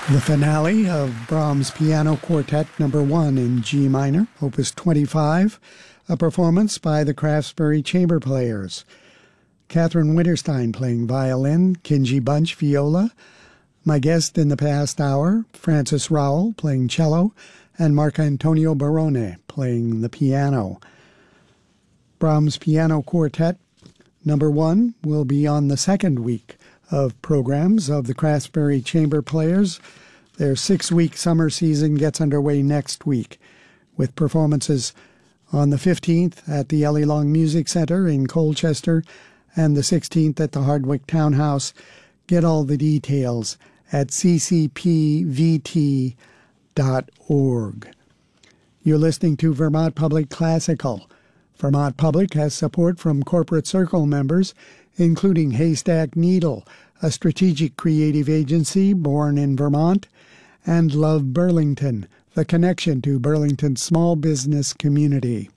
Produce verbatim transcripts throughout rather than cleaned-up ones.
The finale of Brahms' Piano Quartet Number one in G minor, Opus twenty-five, a performance by the Craftsbury Chamber Players. Catherine Winterstein playing violin, Kinji Bunch viola. My guest in the past hour, Francis Rowell playing cello, and Marcantonio Barone playing the piano. Brahms' Piano Quartet Number one will be on the second week of programs of the Craftsbury Chamber Players. Their six-week summer season gets underway next week with performances on the fifteenth at the Ellie Long Music Center in Colchester and the sixteenth at the Hardwick Townhouse. Get all the details at c c p v t dot org. You're listening to Vermont Public Classical. Vermont Public has support from Corporate Circle members, including Haystack Needle, a strategic creative agency born in Vermont, and Love Burlington, the connection to Burlington's small business community.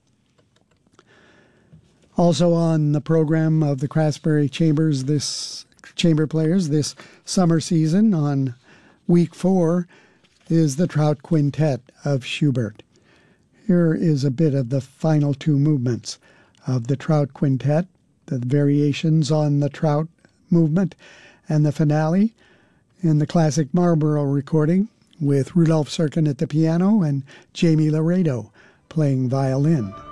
Also on the program of the Craftsbury Chambers, this Chamber Players this summer season on week four is the Trout Quintet of Schubert. Here is a bit of the final two movements of the Trout Quintet, the variations on the Trout movement, and the finale in the classic Marlborough recording with Rudolph Serkin at the piano and Jamie Laredo playing violin.